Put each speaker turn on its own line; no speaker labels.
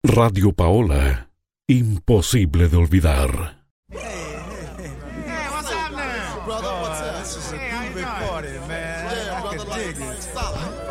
Radio Paola, imposible de olvidar.
Hey, what's up now?
Brother, what's up? This is a groovy party, man. Yeah, brother, like, stop.